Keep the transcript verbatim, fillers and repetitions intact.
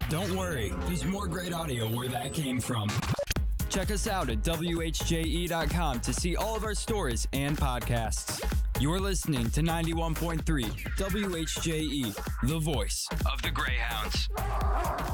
Don't worry, there's more great audio where that came from. Check us out at W H J E dot com to see all of our stories and podcasts. You're listening to ninety-one point three W H J E, the voice of the Greyhounds.